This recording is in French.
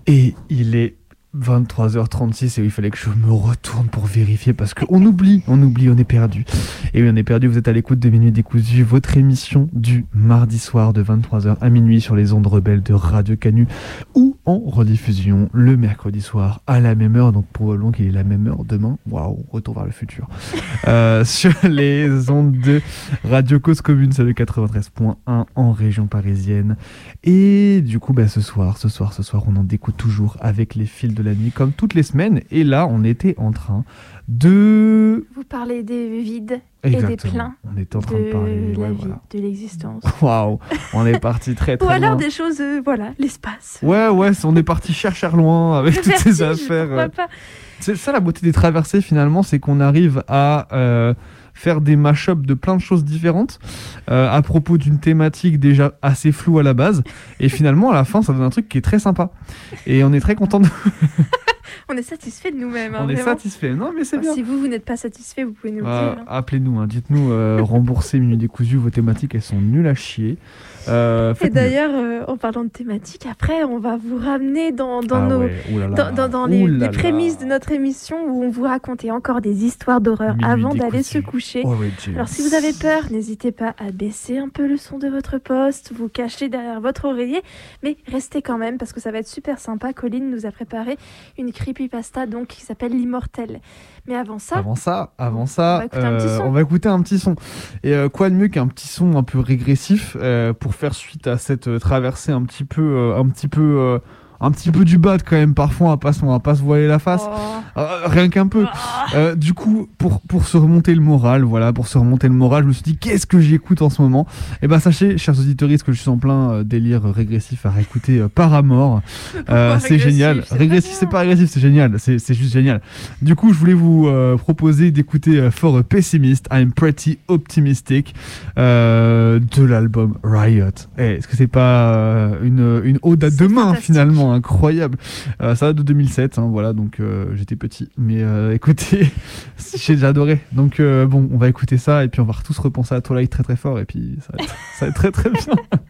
Et il est 23h36 et il fallait que je me retourne pour vérifier parce qu'on oublie, on est perdu. Et oui, on est perdu, vous êtes à l'écoute de Minuit Décousu, votre émission du mardi soir de 23h à minuit sur les ondes rebelles de Radio Canu ou en rediffusion le mercredi soir à la même heure, donc probablement qu'il est la même heure demain. Waouh, retour vers le futur. Sur les ondes de Radio Cause Commune, c'est le 93.1 en région parisienne. Et du coup, ce soir, on en découte toujours avec les fils de la nuit, comme toutes les semaines. Et là, on était en train de... Vous parlez des vides. Exactement. Et des pleins. On était en train de parler de la vie, de l'existence. Waouh, on est parti très très loin. Ou alors loin. des choses, l'espace. Ouais, on est parti chercher loin avec toutes ces affaires. Pourquoi pas. C'est ça la beauté des traversées finalement, c'est qu'on arrive à faire des mash-ups de plein de choses différentes à propos d'une thématique déjà assez floue à la base. Et finalement, à la fin, ça donne un truc qui est très sympa. Et on est très content de... On est satisfait de nous-mêmes. On est satisfait. Non, mais c'est bien. Si vous n'êtes pas satisfait, vous pouvez nous le dire. Appelez-nous, dites-nous, remboursez Minuit Décousu, vos thématiques, elles sont nulles à chier. Et d'ailleurs, en parlant de thématiques, après, on va vous ramener dans les prémices de notre émission où on vous racontait encore des histoires d'horreur avant d'aller se coucher. Alors, si vous avez peur, n'hésitez pas à baisser un peu le son de votre poste, vous cacher derrière votre oreiller, mais restez quand même parce que ça va être super sympa. Colline nous a préparé une creepypasta donc qui s'appelle l'Immortel. Mais avant ça, on va écouter un petit son. Et quoi de mieux qu'un petit son un peu régressif pour faire suite à cette traversée un petit peu du bad quand même parfois, on va pas se voiler la face, rien qu'un peu. Du coup, pour se remonter le moral, je me suis dit qu'est-ce que j'écoute en ce moment. Et sachez, chers auditeurs, que je suis en plein délire régressif à réécouter Paramore. C'est génial. Régressif, c'est pas régressif, c'est génial. C'est juste génial. Du coup, je voulais vous proposer d'écouter For a Pessimist, I'm Pretty Optimistic de l'album Riot. Est-ce que c'est pas une ode à demain finalement? Incroyable. Ça date de 2007, donc j'étais petit, mais écoutez, j'ai déjà adoré. Donc on va écouter ça et puis on va tous repenser à Twilight très très fort et puis ça va être très très bien.